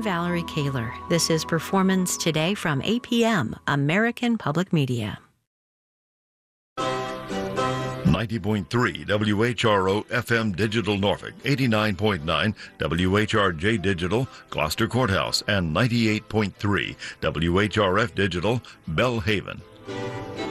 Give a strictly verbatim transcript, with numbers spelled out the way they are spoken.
Valerie Kaler. This is Performance Today from A P M, American Public Media. ninety point three W H R O F M Digital Norfolk, eighty-nine point nine W H R J Digital Gloucester Courthouse, and ninety-eight point three W H R F Digital Belhaven.